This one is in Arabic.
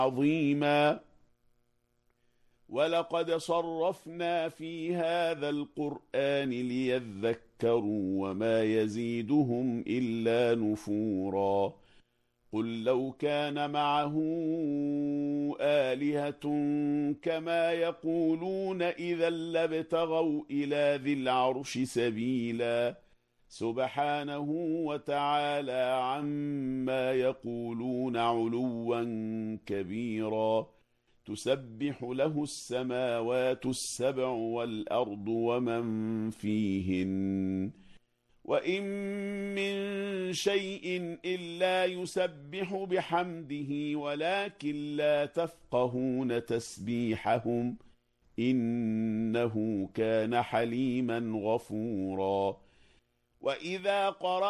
عظيما ولقد صرفنا في هذا القرآن ليذكروا وما يزيدهم إلا نفورا قل لو كان معه آلهة كما يقولون إذا لابتغوا إلى ذي العرش سبيلا سبحانه وتعالى عما يقولون علوا كبيرا تسبح له السماوات السبع والأرض ومن فيهن وإن من شيء إلا يسبح بحمده ولكن لا تفقهون تسبيحهم إنه كان حليما غفورا وإذا قرأ